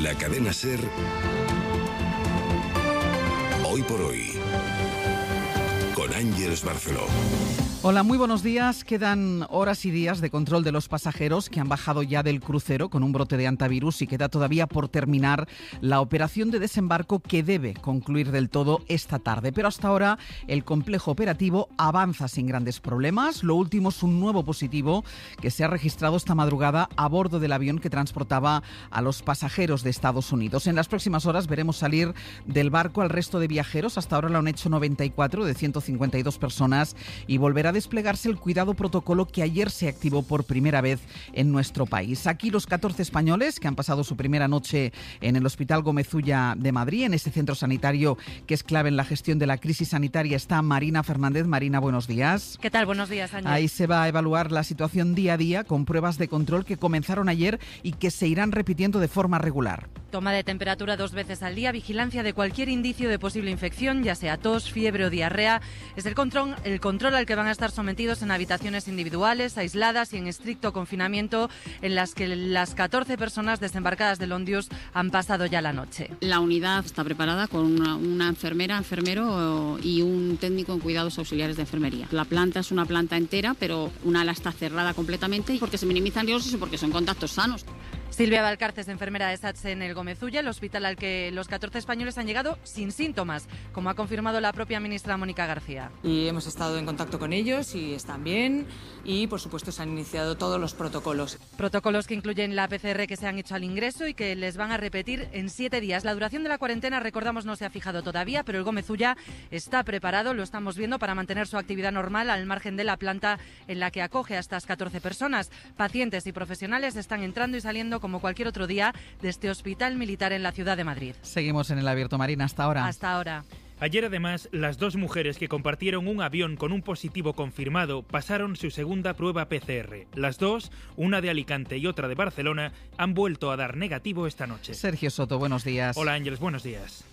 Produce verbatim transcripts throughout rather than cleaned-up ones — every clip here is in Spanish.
La cadena SER, hoy por hoy, con Ángeles Barceló. Hola, muy buenos días. Quedan horas y días de control de los pasajeros que han bajado ya del crucero con un brote de hantavirus y queda todavía por terminar la operación de desembarco que debe concluir del todo esta tarde. Pero hasta ahora el complejo operativo avanza sin grandes problemas. Lo último es un nuevo positivo que se ha registrado esta madrugada a bordo del avión que transportaba a los pasajeros de Estados Unidos. En las próximas horas veremos salir del barco al resto de viajeros. Hasta ahora lo han hecho noventa y cuatro de ciento cincuenta y dos personas y volverá a desplegarse el cuidado protocolo que ayer se activó por primera vez en nuestro país. Aquí los catorce españoles que han pasado su primera noche en el Hospital Gómez Ulla de Madrid, en ese centro sanitario que es clave en la gestión de la crisis sanitaria, está Marina Fernández. Marina, buenos días. ¿Qué tal? Buenos días, Ángel. Ahí se va a evaluar la situación día a día con pruebas de control que comenzaron ayer y que se irán repitiendo de forma regular. Toma de temperatura dos veces al día, vigilancia de cualquier indicio de posible infección, ya sea tos, fiebre o diarrea. Es el control, el control al que van a estar sometidos en habitaciones individuales, aisladas y en estricto confinamiento, en las que las catorce personas desembarcadas del Ondius han pasado ya la noche. La unidad está preparada con una, una enfermera, enfermero y un técnico en cuidados auxiliares de enfermería. La planta es una planta entera, pero una ala está cerrada completamente porque se minimizan riesgos y porque son contactos sanos. Silvia Valcarces, enfermera de SATS en el Gómez Ulla, el hospital al que los catorce españoles han llegado sin síntomas, como ha confirmado la propia ministra Mónica García. Y hemos estado en contacto con ellos y están bien y, por supuesto, se han iniciado todos los protocolos. Protocolos que incluyen la P C R que se han hecho al ingreso y que les van a repetir en siete días. La duración de la cuarentena, recordamos, no se ha fijado todavía, pero el Gómez Ulla está preparado, lo estamos viendo, para mantener su actividad normal al margen de la planta en la que acoge a estas catorce personas. Pacientes y profesionales están entrando y saliendo como cualquier otro día de este hospital militar en la ciudad de Madrid. Seguimos en el abierto, Marina, hasta ahora. Hasta ahora. Ayer, además, las dos mujeres que compartieron un avión con un positivo confirmado pasaron su segunda prueba P C R. Las dos, una de Alicante y otra de Barcelona, han vuelto a dar negativo esta noche. Sergio Soto, buenos días. Hola, Ángeles, buenos días.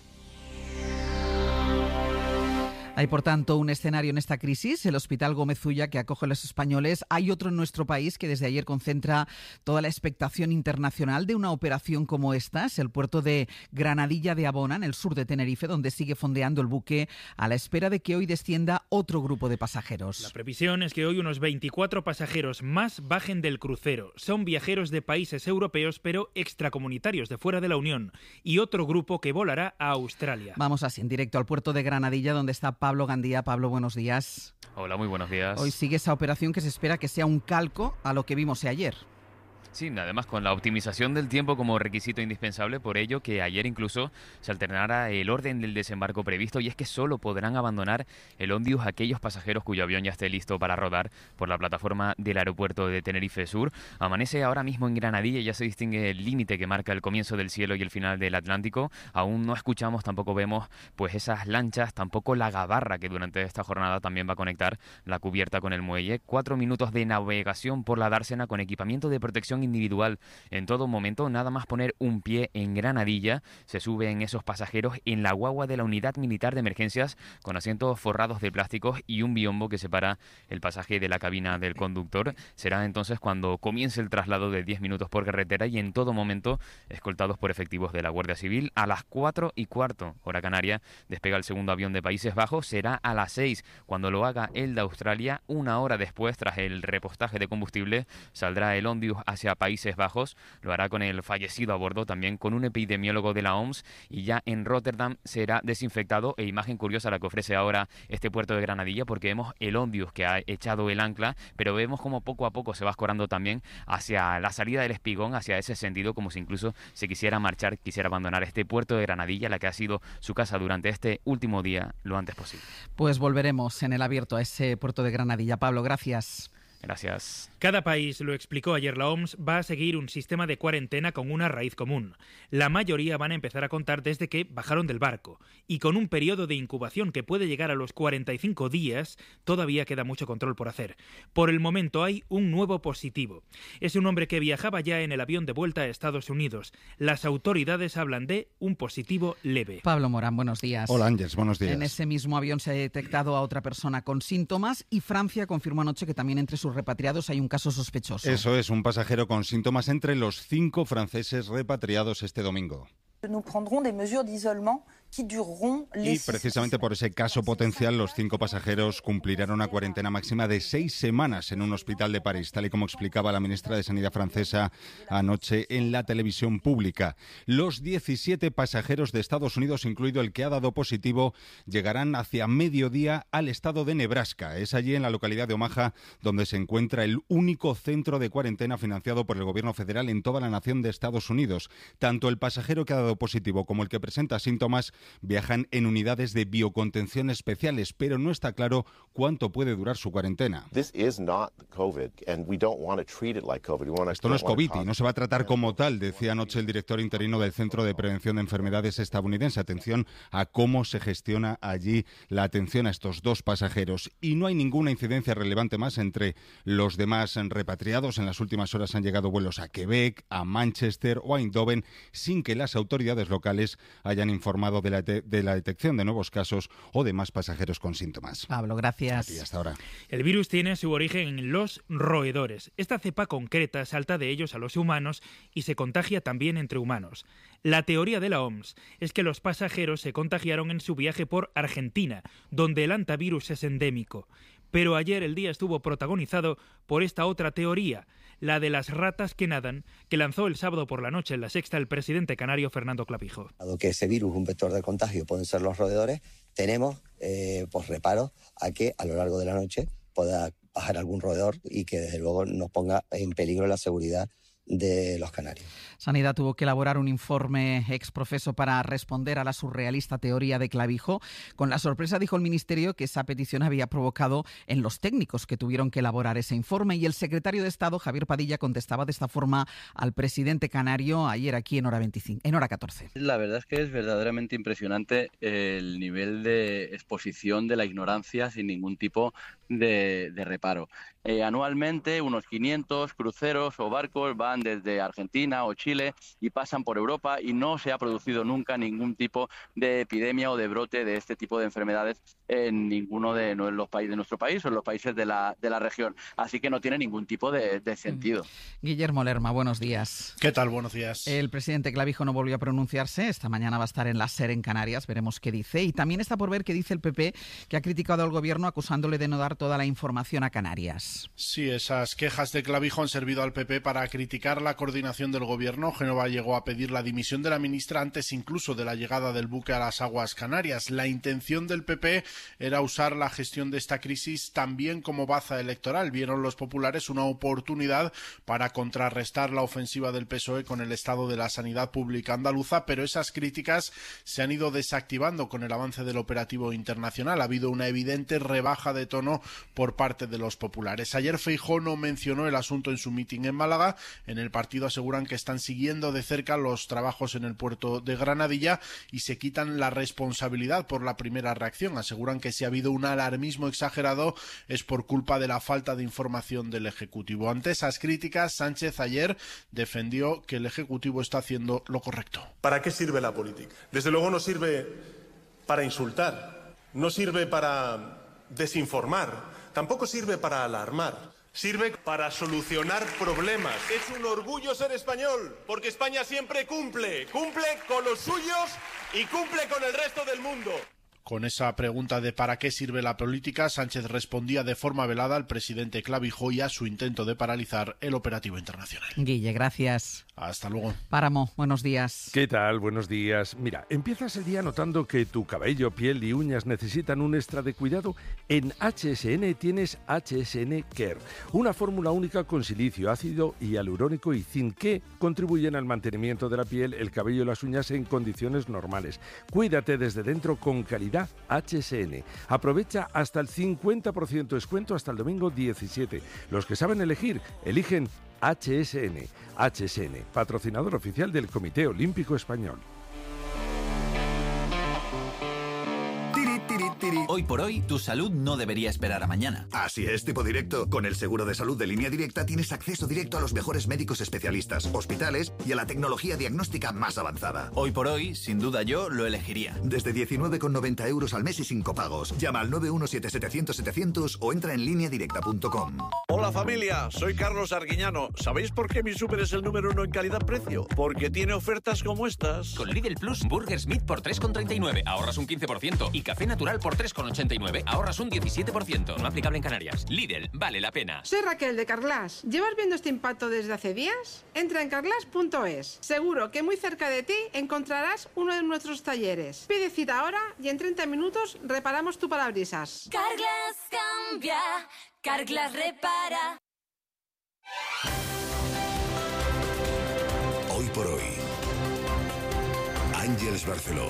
Hay, por tanto, un escenario en esta crisis, el Hospital Gómez Ulla, que acoge a los españoles. Hay otro en nuestro país que desde ayer concentra toda la expectación internacional de una operación como esta. Es el puerto de Granadilla de Abona, en el sur de Tenerife, donde sigue fondeando el buque a la espera de que hoy descienda otro grupo de pasajeros. La previsión es que hoy unos veinticuatro pasajeros más bajen del crucero. Son viajeros de países europeos, pero extracomunitarios de fuera de la Unión. Y otro grupo que volará a Australia. Vamos así en directo al puerto de Granadilla, donde está Pablo Gandía. Pablo, buenos días. Hola, muy buenos días. Hoy sigue esa operación que se espera que sea un calco a lo que vimos ayer. Sí, además con la optimización del tiempo como requisito indispensable, por ello que ayer incluso se alternara el orden del desembarco previsto, y es que solo podrán abandonar el Ondius aquellos pasajeros cuyo avión ya esté listo para rodar por la plataforma del aeropuerto de Tenerife Sur. Amanece ahora mismo en Granadilla y ya se distingue el límite que marca el comienzo del cielo y el final del Atlántico. Aún no escuchamos, tampoco vemos pues esas lanchas, tampoco la gabarra que durante esta jornada también va a conectar la cubierta con el muelle. Cuatro minutos de navegación por la dársena con equipamiento de protección individual en todo momento. Nada más poner un pie en Granadilla, se suben esos pasajeros en la guagua de la Unidad Militar de Emergencias con asientos forrados de plásticos y un biombo que separa el pasaje de la cabina del conductor. Será entonces cuando comience el traslado de diez minutos por carretera y en todo momento escoltados por efectivos de la Guardia Civil. A las cuatro y cuarto, hora canaria, despega el segundo avión de Países Bajos. Será a las seis cuando lo haga el de Australia. Una hora después, tras el repostaje de combustible, saldrá el Ondius hacia Países Bajos. Lo hará con el fallecido a bordo, también con un epidemiólogo de la O M S, y ya en Rotterdam será desinfectado. E imagen curiosa la que ofrece ahora este puerto de Granadilla, porque vemos el Ondius que ha echado el ancla, pero vemos como poco a poco se va escorando también hacia la salida del Espigón, hacia ese sentido, como si incluso se quisiera marchar, quisiera abandonar este puerto de Granadilla, la que ha sido su casa durante este último día, lo antes posible. Pues volveremos en el abierto a ese puerto de Granadilla. Pablo, gracias. Gracias. Cada país, lo explicó ayer la O M S, va a seguir un sistema de cuarentena con una raíz común. La mayoría van a empezar a contar desde que bajaron del barco. Y con un periodo de incubación que puede llegar a los cuarenta y cinco días, todavía queda mucho control por hacer. Por el momento hay un nuevo positivo. Es un hombre que viajaba ya en el avión de vuelta a Estados Unidos. Las autoridades hablan de un positivo leve. Pablo Morán, buenos días. Hola, Ángeles, buenos días. En ese mismo avión se ha detectado a otra persona con síntomas y Francia confirmó anoche que también entre sus los repatriados hay un caso sospechoso. Eso es, un pasajero con síntomas entre los cinco franceses repatriados este domingo. Y precisamente por ese caso potencial, los cinco pasajeros cumplirán una cuarentena máxima de seis semanas en un hospital de París, tal y como explicaba la ministra de Sanidad francesa anoche en la televisión pública. Los diecisiete pasajeros de Estados Unidos, incluido el que ha dado positivo, llegarán hacia mediodía al estado de Nebraska. Es allí, en la localidad de Omaha, donde se encuentra el único centro de cuarentena financiado por el gobierno federal en toda la nación de Estados Unidos. Tanto el pasajero que ha dado positivo como el que presenta síntomas viajan en unidades de biocontención especiales, pero no está claro cuánto puede durar su cuarentena. Esto no es COVID y no se va a tratar como tal, decía anoche el director interino del Centro de Prevención de Enfermedades estadounidense. Atención a cómo se gestiona allí la atención a estos dos pasajeros. Y no hay ninguna incidencia relevante más entre los demás repatriados. En las últimas horas han llegado vuelos a Quebec, a Manchester o a Eindhoven sin que las autoridades locales hayan informado de la, de, de la detección de nuevos casos o de más pasajeros con síntomas. Pablo, gracias. A ti, hasta ahora. El virus tiene su origen en los roedores. Esta cepa concreta salta de ellos a los humanos y se contagia también entre humanos. La teoría de la O M S es que los pasajeros se contagiaron en su viaje por Argentina, donde el hantavirus es endémico. Pero ayer el día estuvo protagonizado por esta otra teoría, la de las ratas que nadan, que lanzó el sábado por la noche en La Sexta el presidente canario Fernando Clavijo. Dado que ese virus, un vector de contagio, pueden ser los roedores, tenemos eh, pues reparos a que a lo largo de la noche pueda bajar algún roedor y que desde luego nos ponga en peligro la seguridad de los canarios. Sanidad tuvo que elaborar un informe exprofeso para responder a la surrealista teoría de Clavijo. Con la sorpresa, dijo el Ministerio, que esa petición había provocado en los técnicos que tuvieron que elaborar ese informe, y el secretario de Estado, Javier Padilla, contestaba de esta forma al presidente canario ayer aquí en Hora veinticinco, en Hora catorce. La verdad es que es verdaderamente impresionante el nivel de exposición de la ignorancia sin ningún tipo de, de reparo. Eh, anualmente unos quinientos cruceros o barcos van desde Argentina o Chile y pasan por Europa, y no se ha producido nunca ningún tipo de epidemia o de brote de este tipo de enfermedades en ninguno de los países de nuestro país o en los países de la, de la región. Así que no tiene ningún tipo de, de sentido. Guillermo Lerma, buenos días. ¿Qué tal? Buenos días. El presidente Clavijo no volvió a pronunciarse. Esta mañana va a estar en la SER en Canarias. Veremos qué dice. Y también está por ver qué dice el P P, que ha criticado al gobierno acusándole de no dar toda la información a Canarias. Sí, esas quejas de Clavijo han servido al P P para criticar la coordinación del gobierno. Génova llegó a pedir la dimisión de la ministra antes incluso de la llegada del buque a las aguas canarias. La intención del P P era usar la gestión de esta crisis también como baza electoral. Vieron los populares una oportunidad para contrarrestar la ofensiva del P S O E con el estado de la sanidad pública andaluza, pero esas críticas se han ido desactivando con el avance del operativo internacional. Ha habido una evidente rebaja de tono por parte de los populares. Ayer Feijóo no mencionó el asunto en su mitin en Málaga. En el partido aseguran que están siguiendo de cerca los trabajos en el puerto de Granadilla y se quitan la responsabilidad por la primera reacción. Aseguran que si ha habido un alarmismo exagerado es por culpa de la falta de información del Ejecutivo. Ante esas críticas, Sánchez ayer defendió que el Ejecutivo está haciendo lo correcto. ¿Para qué sirve la política? Desde luego no sirve para insultar, no sirve para desinformar, tampoco sirve para alarmar. Sirve para solucionar problemas. Es un orgullo ser español, porque España siempre cumple, cumple con los suyos y cumple con el resto del mundo. Con esa pregunta de ¿para qué sirve la política?, Sánchez respondía de forma velada al presidente Clavijo y a su intento de paralizar el operativo internacional. Guille, gracias. Hasta luego. Páramo, buenos días. ¿Qué tal? Buenos días. Mira, empiezas el día notando que tu cabello, piel y uñas necesitan un extra de cuidado. En H S N tienes H S N Care, una fórmula única con silicio, ácido hialurónico y zinc que contribuyen al mantenimiento de la piel, el cabello y las uñas en condiciones normales. Cuídate desde dentro con calidad H S N. Aprovecha hasta el cincuenta por ciento descuento hasta el domingo diecisiete. Los que saben elegir, eligen H S N. H S N, patrocinador oficial del Comité Olímpico Español. Hoy por hoy, tu salud no debería esperar a mañana. Así es, tipo directo. Con el seguro de salud de Línea Directa tienes acceso directo a los mejores médicos especialistas, hospitales y a la tecnología diagnóstica más avanzada. Hoy por hoy, sin duda yo lo elegiría. Desde diecinueve con noventa euros al mes y sin copagos. Llama al nueve uno siete setecientos setecientos o entra en línea directa punto com. Hola familia, soy Carlos Arguiñano. ¿Sabéis por qué mi súper es el número uno en calidad-precio? Porque tiene ofertas como estas. Con Lidl Plus, Burger Smith por tres con treinta y nueve, ahorras un quince por ciento. Y Café Natural por tres con ochenta y nueve, ahorras un diecisiete por ciento. No aplicable en Canarias. Lidl, vale la pena. Soy Raquel de Carglass. ¿Llevas viendo este impacto desde hace días? Entra en carglass punto es. Seguro que muy cerca de ti encontrarás uno de nuestros talleres. Pide cita ahora y en treinta minutos reparamos tu parabrisas. Carglass cambia, Carglass repara. Hoy por hoy, Ángeles Barceló.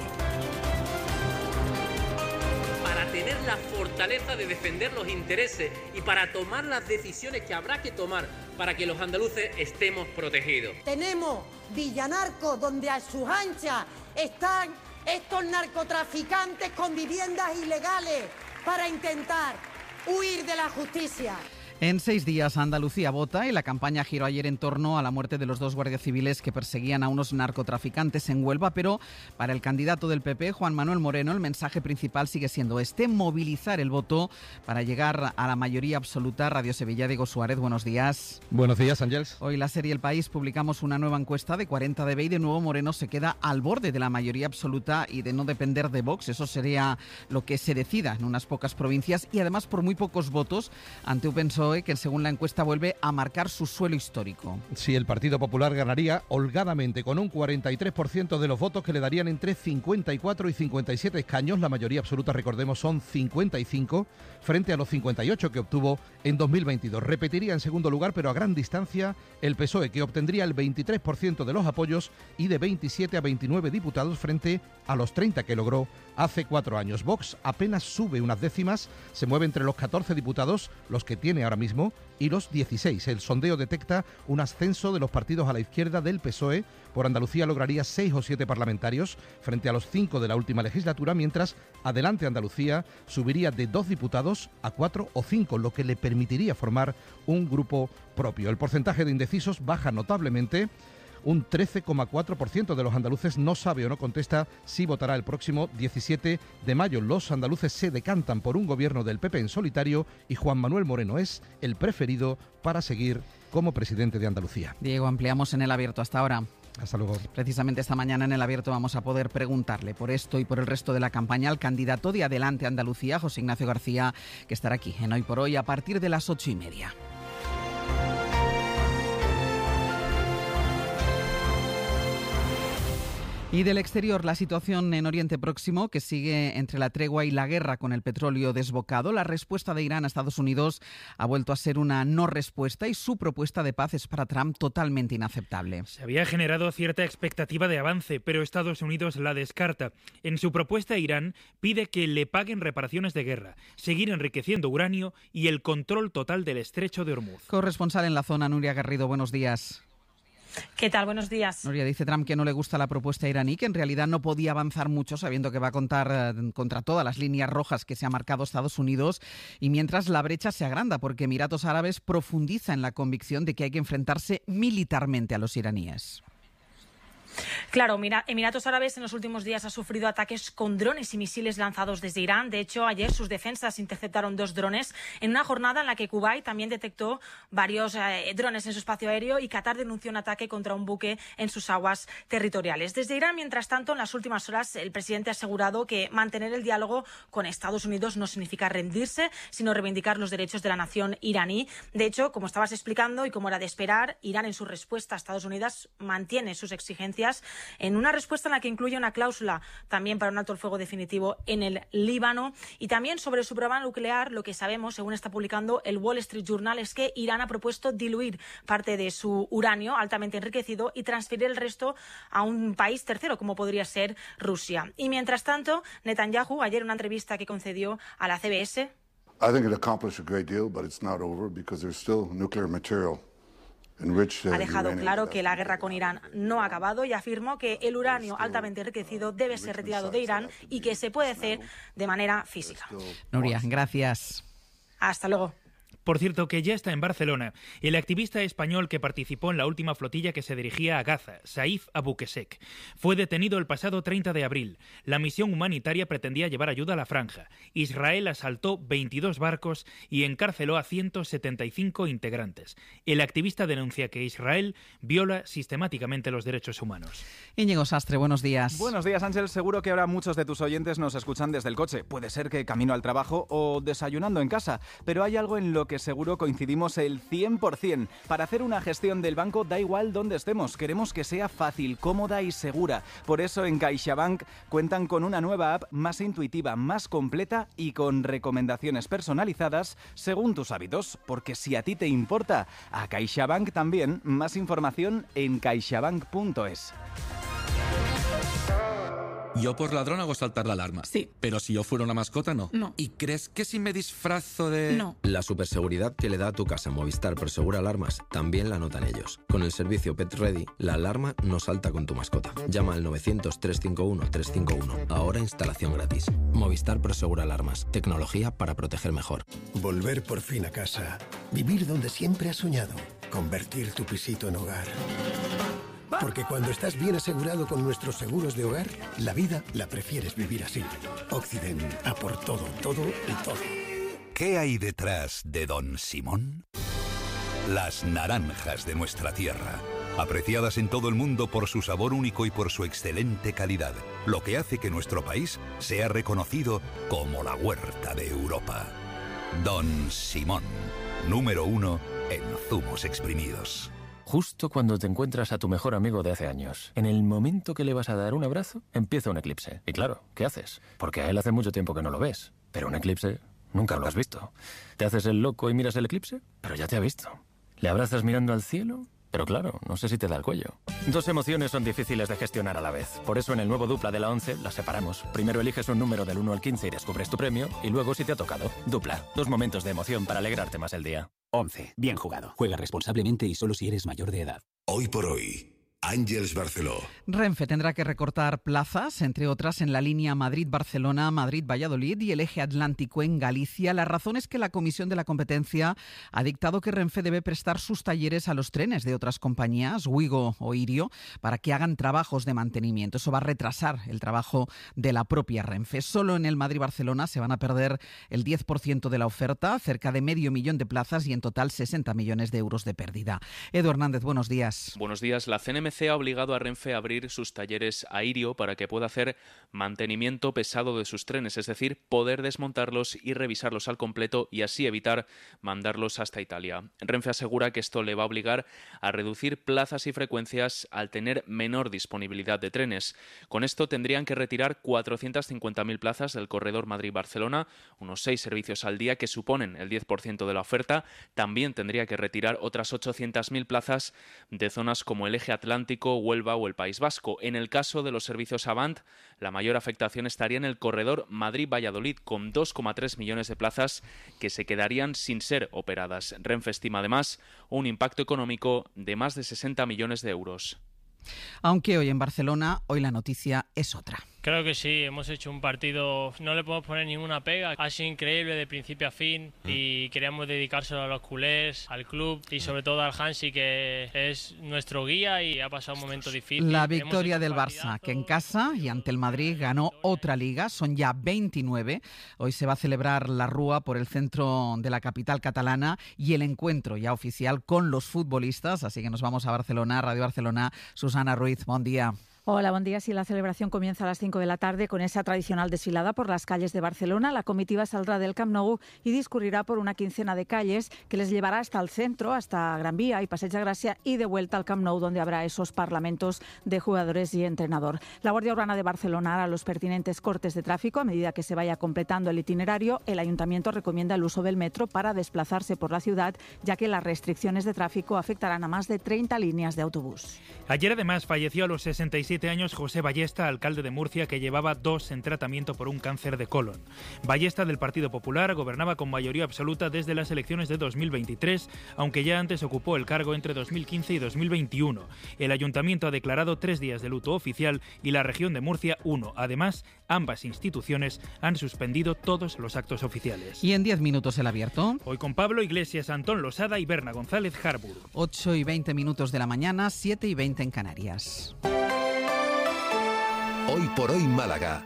Para tener la fortaleza de defender los intereses y para tomar las decisiones que habrá que tomar para que los andaluces estemos protegidos. Tenemos Villanarco, donde a sus anchas están estos narcotraficantes con viviendas ilegales para intentar huir de la justicia. En seis días Andalucía vota y la campaña giró ayer en torno a la muerte de los dos guardias civiles que perseguían a unos narcotraficantes en Huelva, pero para el candidato del P P, Juan Manuel Moreno, el mensaje principal sigue siendo este: movilizar el voto para llegar a la mayoría absoluta. Radio Sevilla, Diego Suárez, buenos días. Buenos días, Ángeles. Hoy la serie El País publicamos una nueva encuesta de cuarenta de B y de nuevo Moreno se queda al borde de la mayoría absoluta y de no depender de Vox. Eso sería lo que se decida en unas pocas provincias y además por muy pocos votos ante un P S O E que según la encuesta vuelve a marcar su suelo histórico. Sí, el Partido Popular ganaría holgadamente con un cuarenta y tres por ciento de los votos que le darían entre cincuenta y cuatro y cincuenta y siete escaños. La mayoría absoluta, recordemos, son cincuenta y cinco frente a los cincuenta y ocho que obtuvo en dos mil veintidós. Repetiría en segundo lugar, pero a gran distancia, el P S O E, que obtendría el veintitrés por ciento de los apoyos y de veintisiete a veintinueve diputados frente a los treinta que logró hace cuatro años. Vox apenas sube unas décimas, se mueve entre los catorce diputados, los que tiene ahora mismo, y los dieciséis. El sondeo detecta un ascenso de los partidos a la izquierda del P S O E. Por Andalucía lograría seis o siete parlamentarios frente a los cinco de la última legislatura, mientras Adelante Andalucía subiría de dos diputados a cuatro o cinco, lo que le permitiría formar un grupo propio. El porcentaje de indecisos baja notablemente. Un trece coma cuatro por ciento de los andaluces no sabe o no contesta si votará el próximo diecisiete de mayo. Los andaluces se decantan por un gobierno del P P en solitario y Juan Manuel Moreno es el preferido para seguir como presidente de Andalucía. Diego, ampliamos en El Abierto. Hasta ahora. Hasta luego. Precisamente esta mañana en El Abierto vamos a poder preguntarle por esto y por el resto de la campaña al candidato de Adelante Andalucía, José Ignacio García, que estará aquí en Hoy por Hoy a partir de las ocho y media. Y del exterior, la situación en Oriente Próximo, que sigue entre la tregua y la guerra con el petróleo desbocado. La respuesta de Irán a Estados Unidos ha vuelto a ser una no respuesta y su propuesta de paz es para Trump totalmente inaceptable. Se había generado cierta expectativa de avance, pero Estados Unidos la descarta. En su propuesta, Irán pide que le paguen reparaciones de guerra, seguir enriqueciendo uranio y el control total del estrecho de Hormuz. Corresponsal en la zona, Nuria Garrido, buenos días. ¿Qué tal? Buenos días. Nuria, dice Trump que no le gusta la propuesta iraní, que en realidad no podía avanzar mucho sabiendo que va a contar eh, contra todas las líneas rojas que se ha marcado Estados Unidos, y mientras la brecha se agranda porque Emiratos Árabes profundiza en la convicción de que hay que enfrentarse militarmente a los iraníes. Claro, mira, Emiratos Árabes en los últimos días ha sufrido ataques con drones y misiles lanzados desde Irán. De hecho, ayer sus defensas interceptaron dos drones en una jornada en la que Kuwait también detectó varios eh, drones en su espacio aéreo y Qatar denunció un ataque contra un buque en sus aguas territoriales. Desde Irán, mientras tanto, en las últimas horas el presidente ha asegurado que mantener el diálogo con Estados Unidos no significa rendirse, sino reivindicar los derechos de la nación iraní. De hecho, como estabas explicando y como era de esperar, Irán en su respuesta a Estados Unidos mantiene sus exigencias en una respuesta en la que incluye una cláusula también para un alto el fuego definitivo en el Líbano. Y también sobre su programa nuclear, lo que sabemos, según está publicando el Wall Street Journal, es que Irán ha propuesto diluir parte de su uranio altamente enriquecido y transferir el resto a un país tercero, como podría ser Rusia. Y mientras tanto, Netanyahu, ayer en una entrevista que concedió a la C B S... I think it accomplished a great deal, but it's not over because there's still nuclear material Ha dejado claro que la guerra con Irán no ha acabado y afirmó que el uranio altamente enriquecido debe ser retirado de Irán y que se puede hacer de manera física. Nuria, gracias. Hasta luego. Por cierto, que ya está en Barcelona el activista español que participó en la última flotilla que se dirigía a Gaza, Saif Abouquesek. Fue detenido el pasado treinta de abril. La misión humanitaria pretendía llevar ayuda a la franja. Israel asaltó veintidós barcos y encarceló a ciento setenta y cinco integrantes. El activista denuncia que Israel viola sistemáticamente los derechos humanos. Íñigo Sastre, buenos días. Buenos días, Ángel. Seguro que ahora muchos de tus oyentes nos escuchan desde el coche. Puede ser que camino al trabajo o desayunando en casa, pero hay algo en lo que que seguro coincidimos el cien por ciento. Para hacer una gestión del banco da igual dónde estemos, queremos que sea fácil, cómoda y segura. Por eso en CaixaBank cuentan con una nueva app más intuitiva, más completa y con recomendaciones personalizadas según tus hábitos. Porque si a ti te importa, a CaixaBank también. Más información en caixabank punto es. Yo por ladrón hago saltar la alarma. Sí. Pero si yo fuera una mascota, no. No. ¿Y crees que si me disfrazo de...? No. La superseguridad que le da a tu casa Movistar Prosegura Alarmas también la notan ellos. Con el servicio Pet Ready, la alarma no salta con tu mascota. Llama al novecientos, trescientos cincuenta y uno, trescientos cincuenta y uno. Ahora instalación gratis. Movistar Prosegura Alarmas. Tecnología para proteger mejor. Volver por fin a casa. Vivir donde siempre has soñado. Convertir tu pisito en hogar. Porque cuando estás bien asegurado con nuestros seguros de hogar, la vida la prefieres vivir así. Occident, a por todo, todo y todo. ¿Qué hay detrás de Don Simón? Las naranjas de nuestra tierra, apreciadas en todo el mundo por su sabor único y por su excelente calidad, lo que hace que nuestro país sea reconocido como la huerta de Europa. Don Simón, número uno en zumos exprimidos. Justo cuando te encuentras a tu mejor amigo de hace años, en el momento que le vas a dar un abrazo, empieza un eclipse. Y claro, ¿qué haces? Porque a él hace mucho tiempo que no lo ves. Pero un eclipse nunca lo has visto. ¿Te haces el loco y miras el eclipse? Pero ya te ha visto. ¿Le abrazas mirando al cielo? Pero claro, no sé si te da el cuello. Dos emociones son difíciles de gestionar a la vez. Por eso en el nuevo Dupla de la once las separamos. Primero eliges un número del uno al quince y descubres tu premio. Y luego si te ha tocado. Dupla. Dos momentos de emoción para alegrarte más el día. once. Bien jugado. Juega responsablemente y solo si eres mayor de edad. Hoy por hoy, Ángels Barceló. Renfe tendrá que recortar plazas, entre otras en la línea Madrid-Barcelona, Madrid-Valladolid y el eje atlántico en Galicia. La razón es que la Comisión de la Competencia ha dictado que Renfe debe prestar sus talleres a los trenes de otras compañías, Wigo o Irio, para que hagan trabajos de mantenimiento. Eso va a retrasar el trabajo de la propia Renfe. Solo en el Madrid-Barcelona se van a perder el diez por ciento de la oferta, cerca de medio millón de plazas y en total sesenta millones de euros de pérdida. Edu Hernández, buenos días. Buenos días. La C N M C ha obligado a Renfe a abrir sus talleres a Irio para que pueda hacer mantenimiento pesado de sus trenes, es decir, poder desmontarlos y revisarlos al completo y así evitar mandarlos hasta Italia. Renfe asegura que esto le va a obligar a reducir plazas y frecuencias al tener menor disponibilidad de trenes. Con esto tendrían que retirar cuatrocientas cincuenta mil plazas del corredor Madrid-Barcelona, unos seis servicios al día que suponen el diez por ciento de la oferta. También tendría que retirar otras ochocientas mil plazas de zonas como el eje atlántico, Huelva o el País Vasco. En el caso de los servicios Avant, la mayor afectación estaría en el corredor Madrid-Valladolid, con dos coma tres millones de plazas que se quedarían sin ser operadas. Renfe estima además un impacto económico de más de sesenta millones de euros. Aunque hoy en Barcelona, hoy la noticia es otra. Creo que sí, hemos hecho un partido, no le podemos poner ninguna pega, ha sido increíble de principio a fin y queríamos dedicárselo a los culés, al club y sobre todo al Hansi, que es nuestro guía y ha pasado un momento difícil. La victoria del Barça, que en casa y ante el Madrid ganó otra liga, son ya veintinueve. Hoy se va a celebrar la Rúa por el centro de la capital catalana y el encuentro ya oficial con los futbolistas, así que nos vamos a Barcelona, Radio Barcelona. Susana Ruiz, buen día. Hola, buen día. Sí, la celebración comienza a las cinco de la tarde con esa tradicional desfilada por las calles de Barcelona. La comitiva saldrá del Camp Nou y discurrirá por una quincena de calles que les llevará hasta el centro, hasta Gran Vía y Passeig de Gràcia y de vuelta al Camp Nou, donde habrá esos parlamentos de jugadores y entrenador. La Guardia Urbana de Barcelona hará los pertinentes cortes de tráfico a medida que se vaya completando el itinerario. El Ayuntamiento recomienda el uso del metro para desplazarse por la ciudad, ya que las restricciones de tráfico afectarán a más de treinta líneas de autobús. Ayer además falleció a los sesenta y siete siete años José Ballesta, alcalde de Murcia, que llevaba dos en tratamiento por un cáncer de colon. Ballesta, del Partido Popular, gobernaba con mayoría absoluta desde las elecciones de dos mil veintitrés, aunque ya antes ocupó el cargo entre dos mil quince y dos mil veintiuno. El ayuntamiento ha declarado tres días de luto oficial y la región de Murcia uno. Además, ambas instituciones han suspendido todos los actos oficiales. Y en diez minutos el abierto. Hoy con Pablo Iglesias, Antón Losada y Berna González Harbour. ocho y veinte minutos de la mañana, siete y veinte en Canarias. Hoy por hoy Málaga.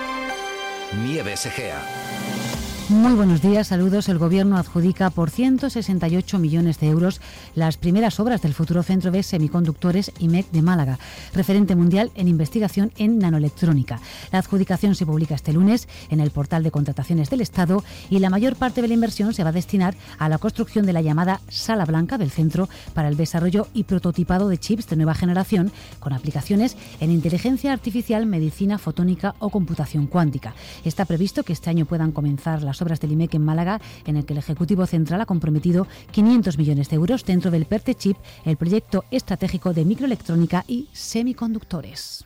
Nieves Egea. Muy buenos días, saludos. El Gobierno adjudica por ciento sesenta y ocho millones de euros las primeras obras del futuro Centro de Semiconductores I M E C de Málaga, referente mundial en investigación en nanoelectrónica. La adjudicación se publica este lunes en el portal de contrataciones del Estado y la mayor parte de la inversión se va a destinar a la construcción de la llamada Sala Blanca del Centro para el desarrollo y prototipado de chips de nueva generación con aplicaciones en inteligencia artificial, medicina fotónica o computación cuántica. Está previsto que este año puedan comenzar las obras del I M E C en Málaga, en el que el Ejecutivo Central ha comprometido quinientos millones de euros dentro del PERTE-Chip, el proyecto estratégico de microelectrónica y semiconductores.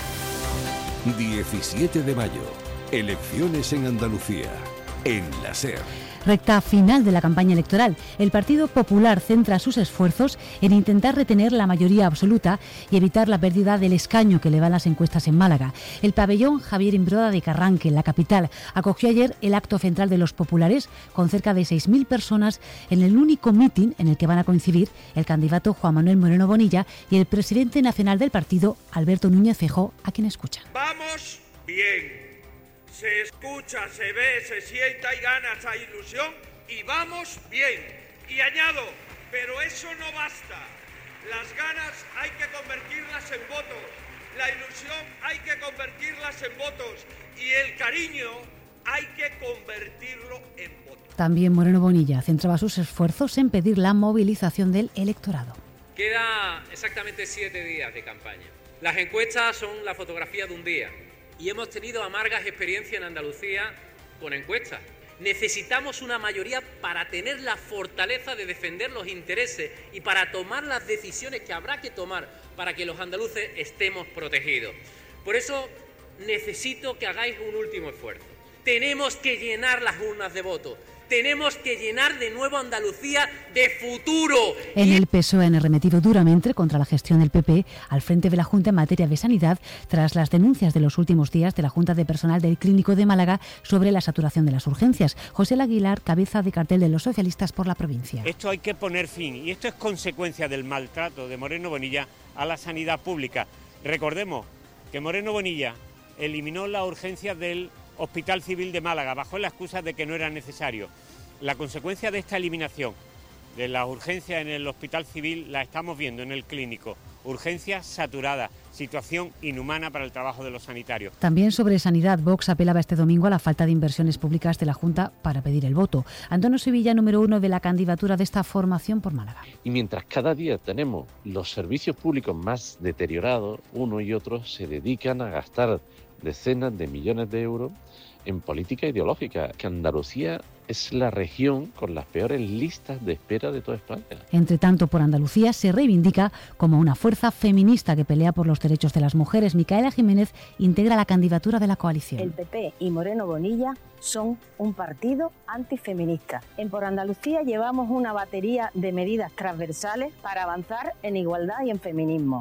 diecisiete de mayo. Elecciones en Andalucía. En la SER. Recta final de la campaña electoral. El Partido Popular centra sus esfuerzos en intentar retener la mayoría absoluta y evitar la pérdida del escaño que le van las encuestas en Málaga. El pabellón Javier Imbroda de Carranque, en la capital, acogió ayer el acto central de los populares con cerca de seis mil personas en el único mitin en el que van a coincidir el candidato Juan Manuel Moreno Bonilla y el presidente nacional del partido, Alberto Núñez Feijóo, a quien escuchan. Vamos bien. Se escucha, se ve, se siente, hay ganas, hay ilusión y vamos bien. Y añado, pero eso no basta. Las ganas hay que convertirlas en votos, la ilusión hay que convertirlas en votos y el cariño hay que convertirlo en votos. También Moreno Bonilla centraba sus esfuerzos en pedir la movilización del electorado. Queda exactamente siete días de campaña. Las encuestas son la fotografía de un día. Y hemos tenido amargas experiencias en Andalucía con encuestas. Necesitamos una mayoría para tener la fortaleza de defender los intereses y para tomar las decisiones que habrá que tomar para que los andaluces estemos protegidos. Por eso necesito que hagáis un último esfuerzo. Tenemos que llenar las urnas de votos. Tenemos que llenar de nuevo Andalucía de futuro. En el P S O E han arremetido duramente contra la gestión del P P al frente de la Junta en materia de sanidad tras las denuncias de los últimos días de la Junta de Personal del Clínico de Málaga sobre la saturación de las urgencias. José Aguilar, cabeza de cartel de los socialistas por la provincia. Esto hay que poner fin y esto es consecuencia del maltrato de Moreno Bonilla a la sanidad pública. Recordemos que Moreno Bonilla eliminó la urgencia del Hospital Civil de Málaga bajo la excusa de que no era necesario. La consecuencia de esta eliminación de las urgencias en el Hospital Civil la estamos viendo en el clínico. Urgencias saturadas, situación inhumana para el trabajo de los sanitarios. También sobre sanidad, Vox apelaba este domingo a la falta de inversiones públicas de la Junta para pedir el voto. Antonio Sevilla, número uno de la candidatura de esta formación por Málaga. Y mientras cada día tenemos los servicios públicos más deteriorados, uno y otro se dedican a gastar decenas de millones de euros en política ideológica, que Andalucía es la región con las peores listas de espera de toda España. Entre tanto, por Andalucía se reivindica como una fuerza feminista que pelea por los derechos de las mujeres. Micaela Jiménez integra la candidatura de la coalición. El P P y Moreno Bonilla son un partido antifeminista. En Por Andalucía llevamos una batería de medidas transversales para avanzar en igualdad y en feminismo.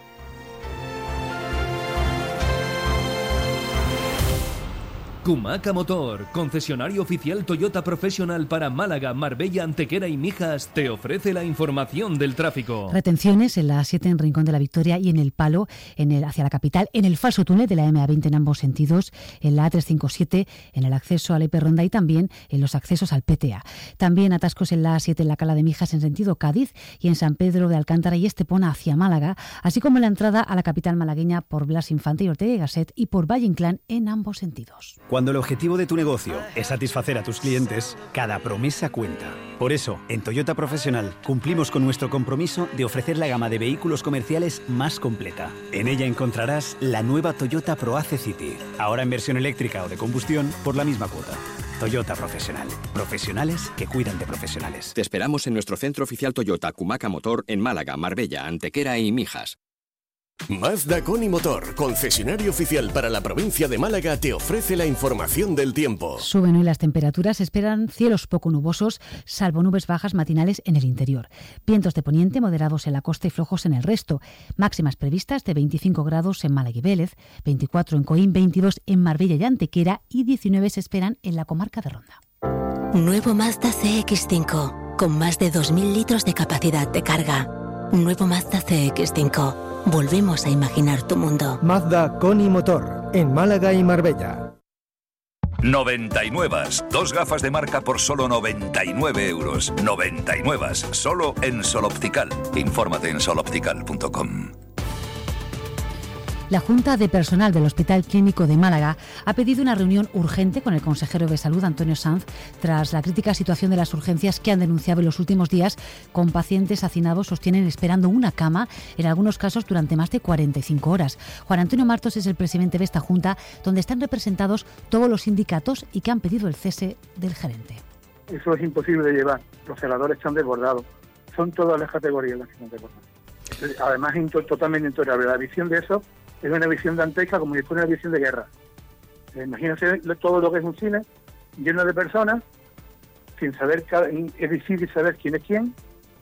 Cumaca Motor, concesionario oficial Toyota Professional para Málaga, Marbella, Antequera y Mijas, te ofrece la información del tráfico. Retenciones en la A siete en Rincón de la Victoria y en el Palo en el, hacia la capital, en el falso túnel de la M A veinte en ambos sentidos, en la A trescientos cincuenta y siete en el acceso a la Hiperronda y también en los accesos al P T A. También atascos en la A siete en la Cala de Mijas en sentido Cádiz y en San Pedro de Alcántara y Estepona hacia Málaga, así como en la entrada a la capital malagueña por Blas Infante y Ortega y Gasset y por Valle Inclán en ambos sentidos. Cuando el objetivo de tu negocio es satisfacer a tus clientes, cada promesa cuenta. Por eso, en Toyota Professional cumplimos con nuestro compromiso de ofrecer la gama de vehículos comerciales más completa. En ella encontrarás la nueva Toyota ProAce City, ahora en versión eléctrica o de combustión por la misma cuota. Toyota Professional. Profesionales que cuidan de profesionales. Te esperamos en nuestro centro oficial Toyota Cumaca Motor en Málaga, Marbella, Antequera y Mijas. Mazda Conimotor, concesionario oficial para la provincia de Málaga, te ofrece la información del tiempo. Suben hoy las temperaturas, esperan cielos poco nubosos, salvo nubes bajas matinales en el interior. Vientos de poniente moderados en la costa y flojos en el resto. Máximas previstas de veinticinco grados en Málaga y Vélez, veinticuatro en Coín, veintidós en Marbella y Antequera y diecinueve se esperan en la comarca de Ronda. Nuevo Mazda C X cinco, con más de dos mil litros de capacidad de carga. Nuevo Mazda C X cinco. Volvemos a imaginar tu mundo. Mazda Conimotor, en Málaga y Marbella. noventa y nueve, dos gafas de marca por solo noventa y nueve euros. noventa y nueve, solo en Sol Optical. Infórmate en sol optical punto com. La Junta de Personal del Hospital Clínico de Málaga ha pedido una reunión urgente con el consejero de Salud, Antonio Sanz, tras la crítica situación de las urgencias que han denunciado en los últimos días con pacientes hacinados sostienen esperando una cama, en algunos casos durante más de cuarenta y cinco horas. Juan Antonio Martos es el presidente de esta Junta, donde están representados todos los sindicatos y que han pedido el cese del gerente. Eso es imposible de llevar. Los celadores están desbordados. Son todas las categorías las que están desbordadas. Además, es totalmente intolerable. La visión de eso es una visión dantesca, como si fuera una visión de guerra. Eh, imagínense todo lo que es un cine lleno de personas, sin saber, es difícil saber quién es quién,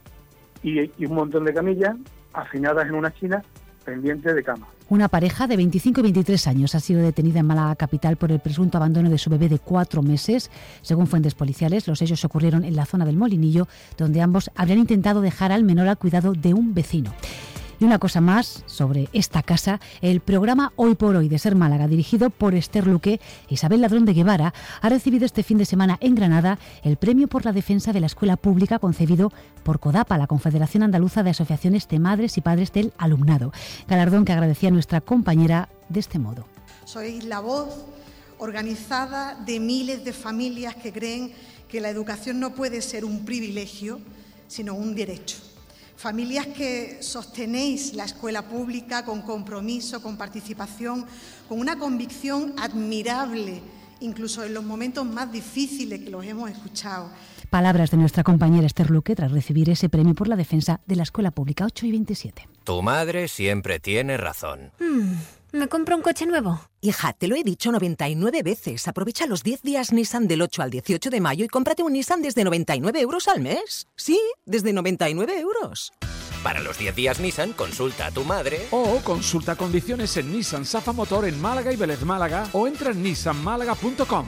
y, y un montón de camillas hacinadas en una esquina pendientes de cama. Una pareja de veinticinco y veintitrés años ha sido detenida en Málaga capital por el presunto abandono de su bebé de cuatro meses. Según fuentes policiales, los hechos ocurrieron en la zona del Molinillo, donde ambos habrían intentado dejar al menor al cuidado de un vecino. Y una cosa más sobre esta casa, el programa Hoy por Hoy de Ser Málaga, dirigido por Esther Luque e Isabel Ladrón de Guevara, ha recibido este fin de semana en Granada el premio por la defensa de la escuela pública concebido por CODAPA, la Confederación Andaluza de Asociaciones de Madres y Padres del Alumnado. Galardón que agradecía a nuestra compañera de este modo. Sois la voz organizada de miles de familias que creen que la educación no puede ser un privilegio, sino un derecho. Familias que sostenéis la escuela pública con compromiso, con participación, con una convicción admirable, incluso en los momentos más difíciles que los hemos escuchado. Palabras de nuestra compañera Esther Luque tras recibir ese premio por la defensa de la escuela pública. Ocho y veintisiete. Tu madre siempre tiene razón. Mm, ¿Me compro un coche nuevo? Hija, te lo he dicho noventa y nueve veces. Aprovecha los diez días Nissan del ocho al dieciocho de mayo y cómprate un Nissan desde noventa y nueve euros al mes. Sí, desde noventa y nueve euros. Para los diez días Nissan, consulta a tu madre. O consulta condiciones en Nissan Safa Motor en Málaga y Vélez Málaga o entra en nissan málaga punto com.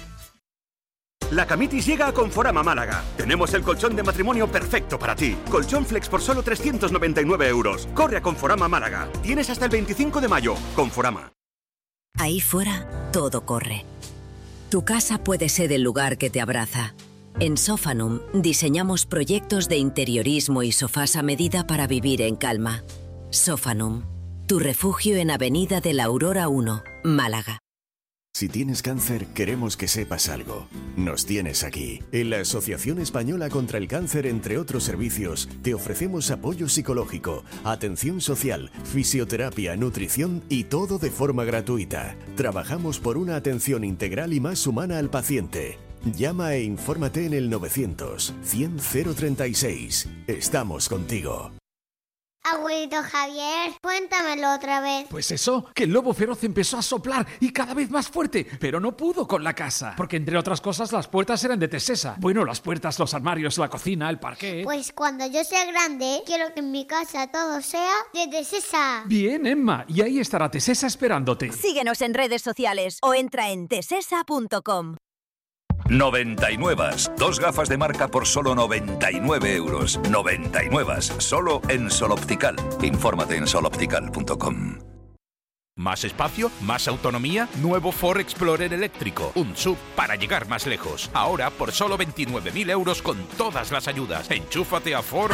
La Camitis llega a Conforama Málaga. Tenemos el colchón de matrimonio perfecto para ti. Colchón Flex por solo trescientos noventa y nueve euros. Corre a Conforama Málaga. Tienes hasta el veinticinco de mayo. Conforama. Ahí fuera, todo corre. Tu casa puede ser el lugar que te abraza. En Sofanum diseñamos proyectos de interiorismo y sofás a medida para vivir en calma. Sofanum, tu refugio en Avenida de la Aurora uno, Málaga. Si tienes cáncer, queremos que sepas algo. Nos tienes aquí. En la Asociación Española contra el Cáncer, entre otros servicios, te ofrecemos apoyo psicológico, atención social, fisioterapia, nutrición y todo de forma gratuita. Trabajamos por una atención integral y más humana al paciente. Llama e infórmate en el novecientos, cien, cero treinta y seis. Estamos contigo. Abuelito Javier, cuéntamelo otra vez. Pues eso, que el lobo feroz empezó a soplar y cada vez más fuerte, pero no pudo con la casa, porque entre otras cosas las puertas eran de Tesesa. Bueno, las puertas, los armarios, la cocina, el parquet. Pues cuando yo sea grande, quiero que en mi casa todo sea de Tesesa. Bien, Emma, y ahí estará Tesesa esperándote. Síguenos en redes sociales o entra en tesesa punto com. noventa y nueve, dos gafas de marca por solo noventa y nueve euros. noventa y nueve, solo en Sol Optical. Infórmate en sol optical punto com. Más espacio, más autonomía, nuevo Ford Explorer eléctrico, un S U V para llegar más lejos. Ahora por solo veintinueve mil euros con todas las ayudas. Enchúfate a Ford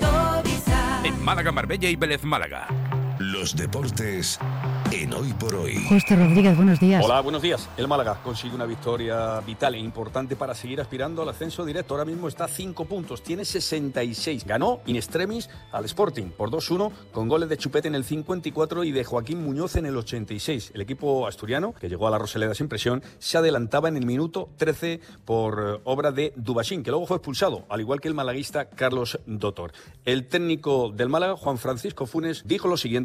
en Málaga, Marbella y Vélez Málaga. Los deportes en Hoy por Hoy. José Rodríguez, buenos días. Hola, buenos días. El Málaga consigue una victoria vital e importante para seguir aspirando al ascenso directo. Ahora mismo está a cinco puntos, tiene sesenta y seis. Ganó in extremis al Sporting por dos uno con goles de Chupete en el cincuenta y cuatro y de Joaquín Muñoz en el ochenta y seis. El equipo asturiano, que llegó a la Rosaleda sin presión, se adelantaba en el minuto trece por obra de Dubachín, que luego fue expulsado, al igual que el malaguista Carlos Dotor. El técnico del Málaga, Juan Francisco Funes, dijo lo siguiente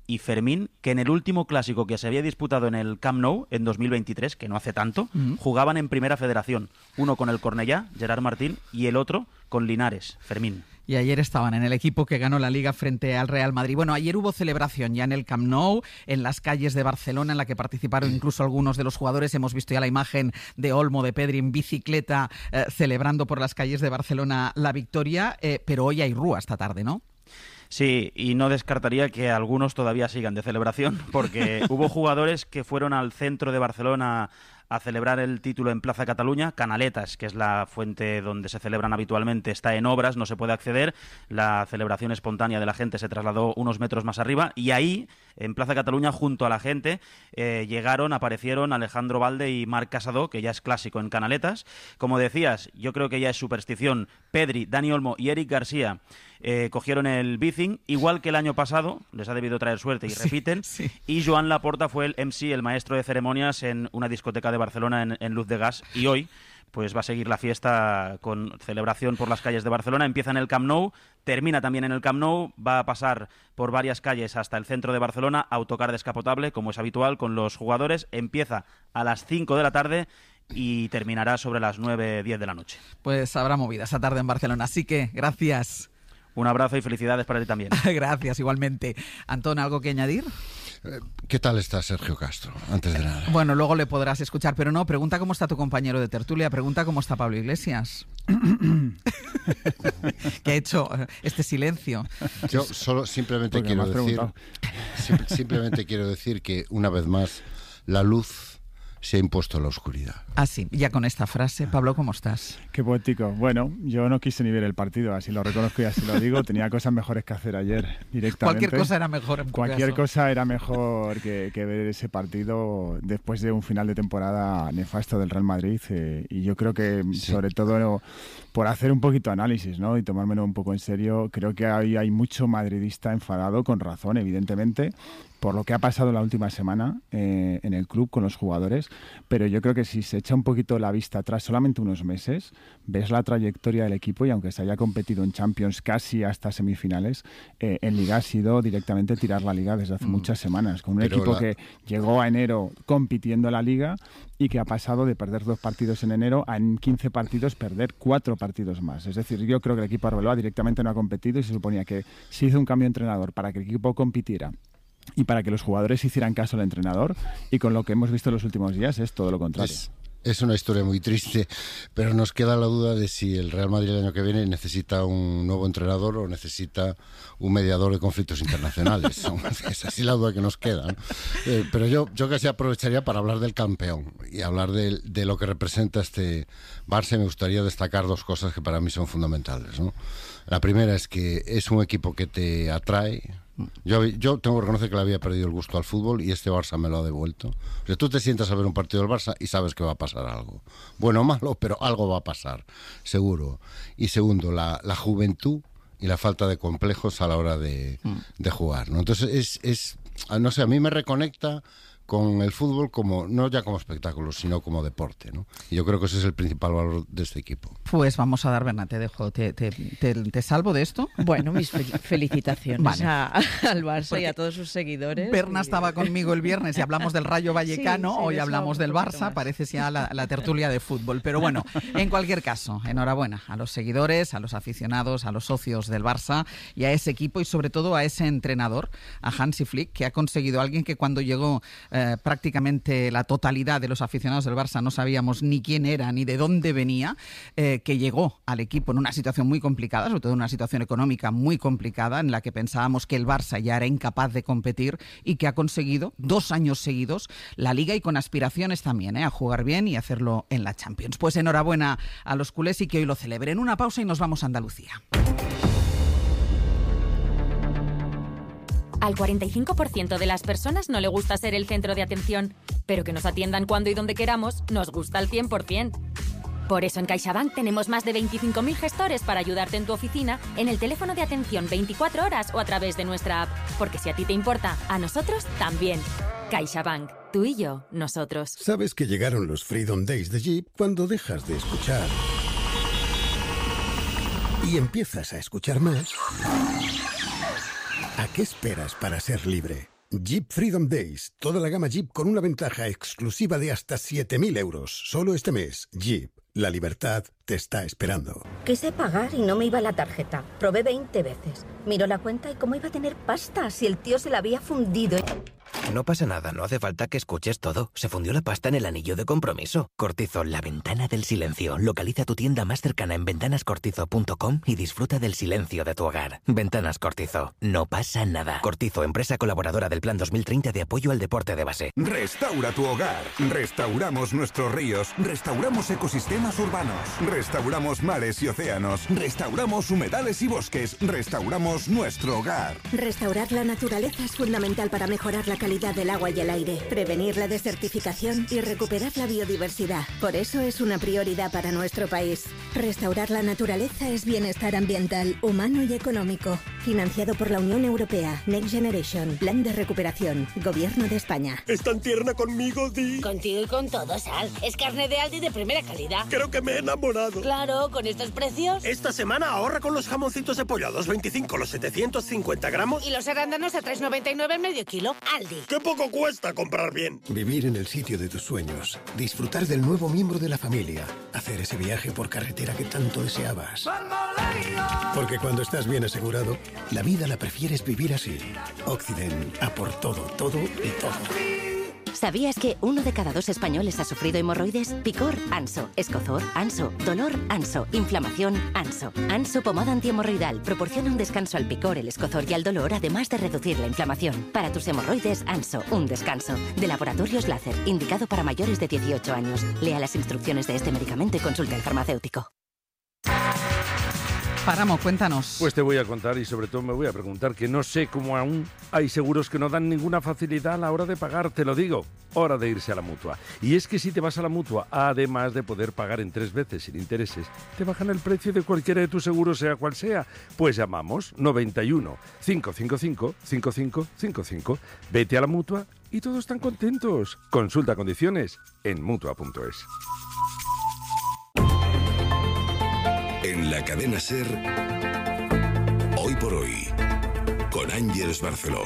y Fermín, que en el último clásico que se había disputado en el Camp Nou en dos mil veintitrés, que no hace tanto, uh-huh. jugaban en Primera Federación. Uno con el Cornellá, Gerard Martín, y el otro con Linares, Fermín. Y ayer estaban en el equipo que ganó la Liga frente al Real Madrid. Bueno, ayer hubo celebración ya en el Camp Nou, en las calles de Barcelona, en la que participaron incluso algunos de los jugadores. Hemos visto ya la imagen de Olmo, de Pedri en bicicleta, eh, celebrando por las calles de Barcelona la victoria. Eh, pero hoy hay rúa esta tarde, ¿no? Sí, y no descartaría que algunos todavía sigan de celebración, porque hubo jugadores que fueron al centro de Barcelona a celebrar el título en Plaza Cataluña. Canaletas, que es la fuente donde se celebran habitualmente, está en obras, no se puede acceder. La celebración espontánea de la gente se trasladó unos metros más arriba y ahí, en Plaza Cataluña, junto a la gente, eh, llegaron, aparecieron Alejandro Valde y Marc Casado, que ya es clásico en Canaletas. Como decías, yo creo que ya es superstición. Pedri, Dani Olmo y Eric García eh, cogieron el Bicing, igual que el año pasado, les ha debido traer suerte y repiten. Sí, sí. Y Joan Laporta fue el M C, el maestro de ceremonias, en una discoteca de Barcelona en, en Luz de Gas, y hoy pues va a seguir la fiesta con celebración por las calles de Barcelona. Empieza en el Camp Nou, termina también en el Camp Nou, va a pasar por varias calles hasta el centro de Barcelona, autocar descapotable, como es habitual con los jugadores. Empieza a las cinco de la tarde y terminará sobre las nueve, diez de la noche. Pues habrá movida esa tarde en Barcelona, así que gracias. Un abrazo y felicidades para ti también. Gracias, igualmente. Antón, ¿algo que añadir? ¿Qué tal está Sergio Castro, antes de nada? Bueno, luego le podrás escuchar, pero no, pregunta cómo está tu compañero de tertulia, pregunta cómo está Pablo Iglesias. ¿Qué ha hecho este silencio? Yo solo simplemente quiero decir, sim- simplemente quiero decir que una vez más la luz se ha impuesto a la oscuridad. Ah, sí, ya con esta frase. Pablo, ¿cómo estás? Qué poético. Bueno, yo no quise ni ver el partido, así lo reconozco y así lo digo. Tenía cosas mejores que hacer ayer directamente. Cualquier cosa era mejor en tu Cualquier caso. cosa era mejor que, que ver ese partido después de un final de temporada nefasto del Real Madrid. Eh, y yo creo que, sí. sobre todo, por hacer un poquito de análisis, ¿no? Y tomármelo un poco en serio, creo que hay, hay mucho madridista enfadado, con razón, evidentemente, por lo que ha pasado la última semana eh, en el club con los jugadores, pero yo creo que si se echa un poquito la vista atrás, solamente unos meses, ves la trayectoria del equipo y aunque se haya competido en Champions casi hasta semifinales, eh, en Liga ha sido directamente tirar la Liga desde hace mm. muchas semanas, con un pero equipo la... que llegó a enero compitiendo en la Liga y que ha pasado de perder dos partidos en enero a en quince partidos perder cuatro partidos más. Es decir, yo creo que el equipo Arbeloa directamente no ha competido y se suponía que se hizo un cambio de entrenador para que el equipo compitiera y para que los jugadores hicieran caso al entrenador, y con lo que hemos visto en los últimos días es todo lo contrario. Es, es una historia muy triste, pero nos queda la duda de si el Real Madrid el año que viene necesita un nuevo entrenador o necesita un mediador de conflictos internacionales. Es así la duda que nos queda, ¿no? Eh, pero yo, yo casi aprovecharía para hablar del campeón y hablar de, de lo que representa este Barça. Me gustaría destacar dos cosas que para mí son fundamentales, ¿no? La primera es que es un equipo que te atrae. Yo, yo tengo que reconocer que le había perdido el gusto al fútbol y este Barça me lo ha devuelto. O sea, tú te sientas a ver un partido del Barça y sabes que va a pasar algo. Bueno o malo, pero algo va a pasar, seguro. Y segundo, la, la juventud y la falta de complejos a la hora de, de jugar, ¿no? Entonces, es, es, no sé, a mí me reconecta con el fútbol como no ya como espectáculo, sino como deporte, ¿no? Y yo creo que ese es el principal valor de este equipo. Pues vamos a dar, Berna, te dejo, te, te, te, te salvo de esto. Bueno, mis fe- felicitaciones vale. a, al Barça Porque y a todos sus seguidores. Berna y... estaba conmigo el viernes y hablamos del Rayo Vallecano, sí, sí, hoy hablamos del Barça, parece ya la, la tertulia de fútbol. Pero bueno, en cualquier caso, enhorabuena a los seguidores, a los aficionados, a los socios del Barça y a ese equipo y sobre todo a ese entrenador, a Hansi Flick, que ha conseguido, alguien que cuando llegó eh, prácticamente la totalidad de los aficionados del Barça no sabíamos ni quién era ni de dónde venía, eh, que llegó al equipo en una situación muy complicada, sobre todo en una situación económica muy complicada, en la que pensábamos que el Barça ya era incapaz de competir y que ha conseguido dos años seguidos la Liga y con aspiraciones también eh, a jugar bien y hacerlo en la Champions. Pues enhorabuena a los culés y que hoy lo celebren. Una pausa y nos vamos a Andalucía. Al cuarenta y cinco por ciento de las personas no le gusta ser el centro de atención, pero que nos atiendan cuando y donde queramos nos gusta al cien por ciento. Por eso en CaixaBank tenemos más de veinticinco mil gestores para ayudarte en tu oficina, en el teléfono de atención veinticuatro horas o a través de nuestra app. Porque si a ti te importa, a nosotros también. CaixaBank. Tú y yo, nosotros. Sabes que llegaron los Freedom Days de Jeep cuando dejas de escuchar y empiezas a escuchar más. ¿A qué esperas para ser libre? Jeep Freedom Days. Toda la gama Jeep con una ventaja exclusiva de hasta siete mil euros. Solo este mes. Jeep. La libertad te está esperando. Quise pagar y no me iba la tarjeta. Probé veinte veces. Miró la cuenta y cómo iba a tener pasta si el tío se la había fundido. No pasa nada, no hace falta que escuches todo. Se fundió la pasta en el anillo de compromiso. Cortizo, la ventana del silencio. Localiza tu tienda más cercana en ventanas cortizo punto com y disfruta del silencio de tu hogar. Ventanas Cortizo. No pasa nada. Cortizo, empresa colaboradora del Plan dos mil treinta de apoyo al deporte de base. Restaura tu hogar. Restauramos nuestros ríos. Restauramos ecosistemas urbanos. Restauramos mares y océanos. Restauramos humedales y bosques. Restauramos nuestro hogar. Restaurar la naturaleza es fundamental para mejorar la calidad del agua y el aire, prevenir la desertificación y recuperar la biodiversidad. Por eso es una prioridad para nuestro país. Restaurar la naturaleza es bienestar ambiental, humano y económico. Financiado por la Unión Europea. Next Generation. Plan de recuperación. Gobierno de España. ¿Es tan tierna conmigo, Di? Contigo y con todo, Sal. Es carne de Aldi de primera calidad. Creo que me he enamorado. Claro, con estos precios. Esta semana ahorra con los jamoncitos de pollo a dos veinticinco los setecientos cincuenta gramos. Y los arándanos a tres noventa y nueve el medio kilo. Aldi. ¡Qué poco cuesta comprar bien! Vivir en el sitio de tus sueños. Disfrutar del nuevo miembro de la familia. Hacer ese viaje por carretera que tanto deseabas. Porque cuando estás bien asegurado, la vida la prefieres vivir así. Occident. A por todo, todo y todo. ¿Sabías que uno de cada dos españoles ha sufrido hemorroides? Picor, Anso. Escozor, Anso. Dolor, Anso. Inflamación, Anso. Anso pomada antihemorroidal proporciona un descanso al picor, el escozor y al dolor, además de reducir la inflamación. Para tus hemorroides, Anso, un descanso. De Laboratorios Láser, indicado para mayores de dieciocho años. Lea las instrucciones de este medicamento y consulte al farmacéutico. Páramo, cuéntanos. Pues te voy a contar y sobre todo me voy a preguntar que no sé cómo aún hay seguros que no dan ninguna facilidad a la hora de pagar, te lo digo, hora de irse a la Mutua. Y es que si te vas a la Mutua, además de poder pagar en tres veces sin intereses, te bajan el precio de cualquiera de tus seguros, sea cual sea. Pues llamamos noventa y uno, cinco cinco cinco, cinco cinco cinco cinco. Vete a la Mutua y todos están contentos. Consulta condiciones en mutua punto es. En la cadena SER, Hoy por Hoy, con Ángeles Barceló.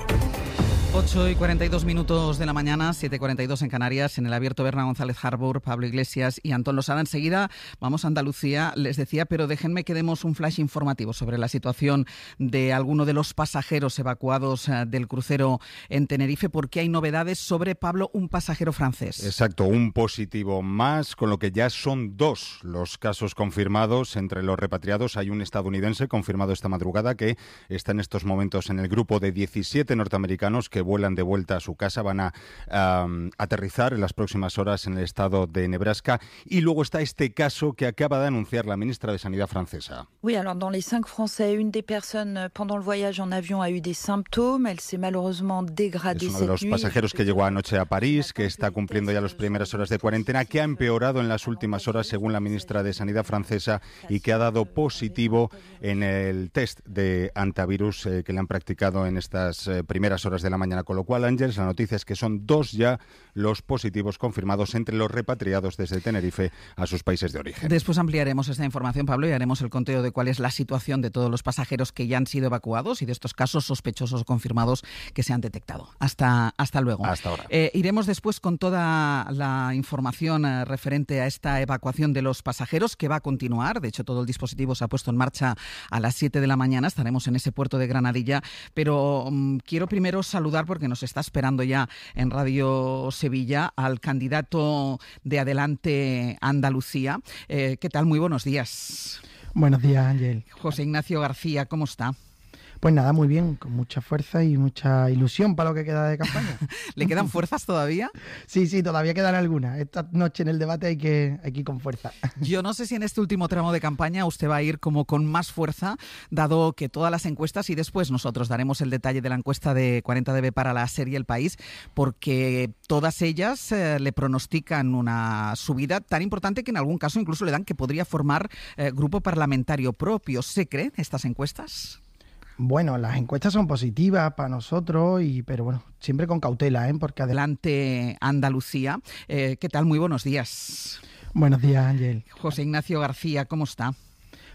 ocho y cuarenta y dos minutos de la mañana, siete y cuarenta y dos en Canarias, en el abierto Berna González Harbour, Pablo Iglesias y Antón Losada. Enseguida vamos a Andalucía, les decía, pero déjenme que demos un flash informativo sobre la situación de alguno de los pasajeros evacuados del crucero en Tenerife, porque hay novedades sobre, Pablo, un pasajero francés. Exacto, un positivo más, con lo que ya son dos los casos confirmados. Entre los repatriados hay un estadounidense confirmado esta madrugada que está en estos momentos en el grupo de diecisiete norteamericanos que vuelan de vuelta a su casa, van a um, aterrizar en las próximas horas en el estado de Nebraska. Y luego está este caso que acaba de anunciar la ministra de Sanidad francesa. Oui, alors dans les cinq Français, une des personnes pendant le voyage en avion a eu des symptômes. Elle s'est malheureusement dégradée cette nuit. Es uno de los pasajeros que llegó anoche a París, que está cumpliendo ya las primeras horas de cuarentena, que ha empeorado en las últimas horas, según la ministra de Sanidad francesa, y que ha dado positivo en el test de antivirus eh, que le han practicado en estas eh, primeras horas de la mañana. Con lo cual, Ángeles, la noticia es que son dos ya los positivos confirmados entre los repatriados desde Tenerife a sus países de origen. Después ampliaremos esta información, Pablo, y haremos el conteo de cuál es la situación de todos los pasajeros que ya han sido evacuados y de estos casos sospechosos confirmados que se han detectado. Hasta, hasta luego. Hasta ahora. Eh, iremos después con toda la información eh, referente a esta evacuación de los pasajeros, que va a continuar. De hecho, todo el dispositivo se ha puesto en marcha a las siete de la mañana. Estaremos en ese puerto de Granadilla. Pero um, quiero primero saludar, porque nos está esperando ya en Radio Sevilla, al candidato de Adelante Andalucía. Eh, ¿Qué tal? Muy buenos días. Buenos días, Ángel. José Ignacio García, ¿cómo está? Pues nada, muy bien, con mucha fuerza y mucha ilusión para lo que queda de campaña. ¿Le quedan fuerzas todavía? Sí, sí, todavía quedan algunas. Esta noche en el debate hay que, hay que ir con fuerza. Yo no sé si en este último tramo de campaña usted va a ir como con más fuerza, dado que todas las encuestas, y después nosotros daremos el detalle de la encuesta de cuarenta D B para la serie El País, porque todas ellas eh, le pronostican una subida tan importante que en algún caso incluso le dan que podría formar eh, grupo parlamentario propio. ¿Se creen estas encuestas? Bueno, las encuestas son positivas para nosotros, y pero bueno, siempre con cautela, ¿eh? Porque Adelante Andalucía. Eh, ¿Qué tal? Muy buenos días. Buenos días, Ángel. José Ignacio García, ¿cómo está?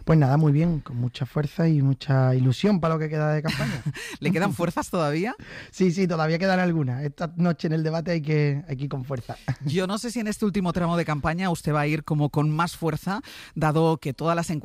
Pues nada, muy bien, con mucha fuerza y mucha ilusión para lo que queda de campaña. ¿Le quedan fuerzas todavía? Sí, sí, todavía quedan algunas. Esta noche en el debate hay que, hay que ir con fuerza. Yo no sé si en este último tramo de campaña usted va a ir como con más fuerza, dado que todas las encuestas